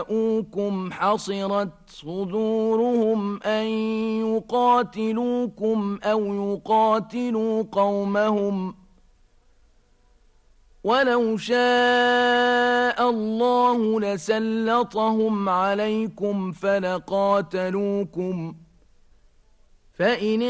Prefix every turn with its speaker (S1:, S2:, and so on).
S1: جاءوكم حصرت صدورهم أن يقاتلوكم أو يقاتلوا قومهم ولو شاء الله لسلطهم عليكم فلقاتلوكم فإن